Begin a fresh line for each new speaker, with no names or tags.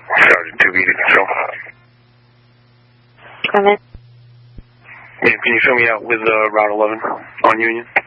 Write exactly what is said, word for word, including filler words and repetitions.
Sergeant two B to control.
Come in.
Yeah, can you show me out with uh, Route eleven on Union?